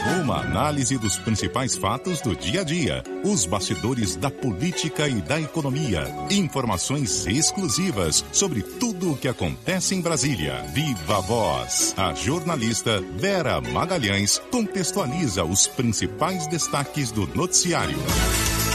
Uma análise dos principais fatos do dia a dia, os bastidores da política e da economia, informações exclusivas sobre tudo o que acontece em Brasília. Viva Voz! A jornalista Vera Magalhães contextualiza os principais destaques do noticiário.